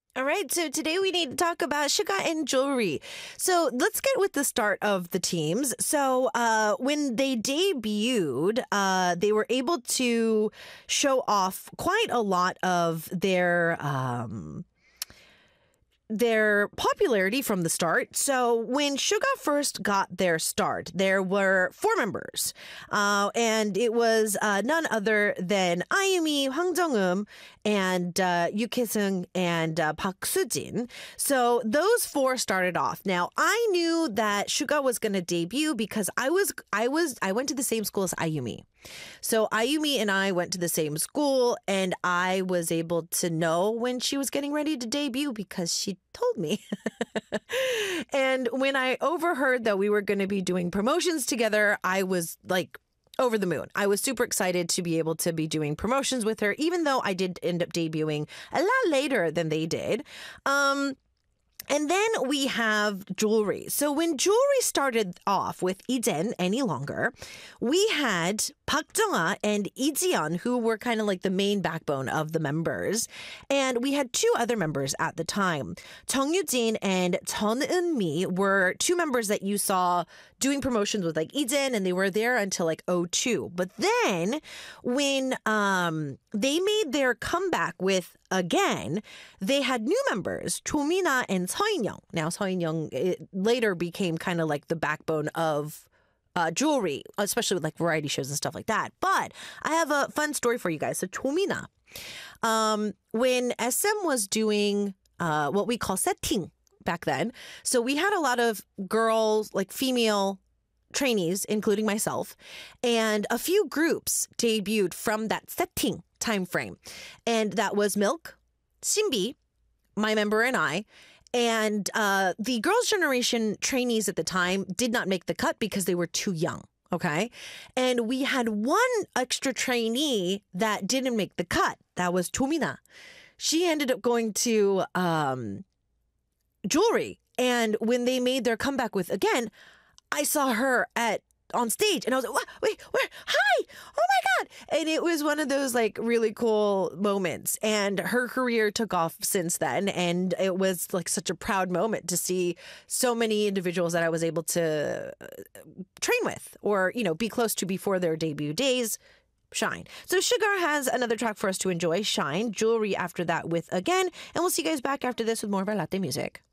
All right, so today we need to talk about Suga and jewelry. So let's get with the start of the teams. So when they debuted, they were able to show off quite a lot of their popularity from the start. So when Suga first got their start, there were four members, and it was none other than Ayumi, Hwang Jung-eum, and Yoo Ki-seung and Park Soo-jin. So those four started off. Now I knew that Suga was going to debut because I went to the same school as Ayumi. So Ayumi and I went to the same school, and I was able to know when she was getting ready to debut because she told me. And when I overheard that we were going to be doing promotions together, I was like over the moon. I was super excited to be able to be doing promotions with her, even though I did end up debuting a lot later than they did. And then we have jewelry. So when jewelry started off with Iden any longer, we had Park Jung-ah and Lee Ji-yeon, who were kind of like the main backbone of the members. And we had two other members at the time. Jung Yoo-jin and Jeon Eun-mi were two members that you saw doing promotions with like Iden, and they were there until like '02. But then when they made their comeback with Again, they had new members, Chomina and Seo In-young. Now, Seo In-young later became kind of like the backbone of jewelry, especially with like variety shows and stuff like that. But I have a fun story for you guys. So Chomina, when SM was doing what we call setting back then, so we had a lot of girls, like female trainees, including myself, and a few groups debuted from that setting time frame. And that was Milk, Simbi, my member, and I. And the Girls' Generation trainees at the time did not make the cut because they were too young. Okay. And we had one extra trainee that didn't make the cut. That was Chomina. She ended up going to jewelry. And when they made their comeback with Again, I saw her on stage, and I was like, wait, where? Hi! Oh my God! And it was one of those like really cool moments. And her career took off since then. And it was like such a proud moment to see so many individuals that I was able to train with or, be close to before their debut days shine. So Sugar has another track for us to enjoy, Shine. Jewelry after that with Again. And we'll see you guys back after this with more of our latte music.